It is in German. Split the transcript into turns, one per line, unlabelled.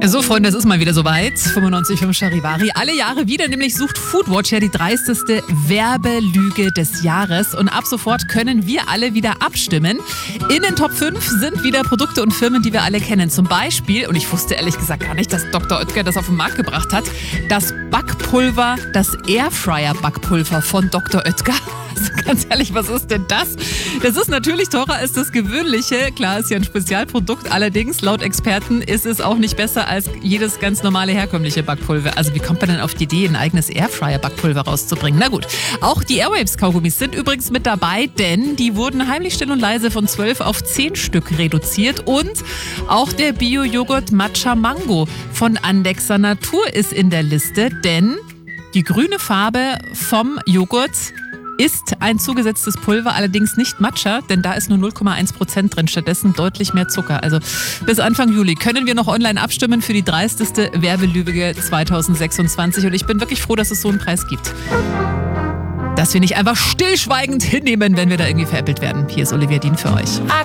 So, Freunde, es ist mal wieder soweit. 95.5 Charivari. Alle Jahre wieder, nämlich sucht Foodwatch ja die dreisteste Werbelüge des Jahres. Und ab sofort können wir alle wieder abstimmen. In den Top 5 sind wieder Produkte und Firmen, die wir alle kennen. Zum Beispiel, und ich wusste ehrlich gesagt gar nicht, dass Dr. Oetker das auf den Markt gebracht hat, das Backpulver, das Airfryer-Backpulver von Dr. Oetker. Also ganz ehrlich, was ist denn das? Das ist natürlich teurer als das gewöhnliche. Klar, ist ja ein Spezialprodukt. Allerdings, laut Experten, ist es auch nicht besser als jedes ganz normale herkömmliche Backpulver. Also wie kommt man denn auf die Idee, ein eigenes Airfryer-Backpulver rauszubringen? Na gut, auch die Airwaves-Kaugummis sind übrigens mit dabei, denn die wurden heimlich still und leise von 12 auf 10 Stück reduziert. Und auch der Bio-Joghurt Matcha Mango von Andexer Natur ist in der Liste, denn die grüne Farbe vom Joghurt ist ein zugesetztes Pulver, allerdings nicht Matcha, denn da ist nur 0,1% drin, stattdessen deutlich mehr Zucker. Also bis Anfang Juli können wir noch online abstimmen für die dreisteste Werbelüge 2026 und ich bin wirklich froh, dass es so einen Preis gibt. Dass wir nicht einfach stillschweigend hinnehmen, wenn wir da irgendwie veräppelt werden. Hier ist Olivia Dien für euch.